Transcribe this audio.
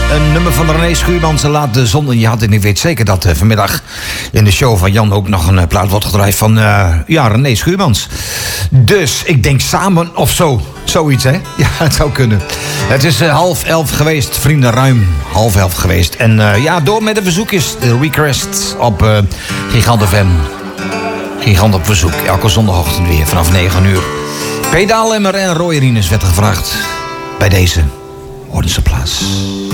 Een nummer van René Schuurmans, Laat de zon in je hart. En ik weet zeker dat vanmiddag in de show van Jan ook nog een plaat wordt gedraaid van René Schuurmans. Dus ik denk samen of zo. Zoiets, hè? Ja, het zou kunnen. Het is 10:30 geweest, vrienden, ruim 10:30 geweest. En door met de verzoekjes. De request op Gigant FM. Gigant op verzoek. Elke zondagochtend weer vanaf 9 uur. Pedaal Lemmer en Roy Rinus werd gevraagd. Bij deze Ordense plaats.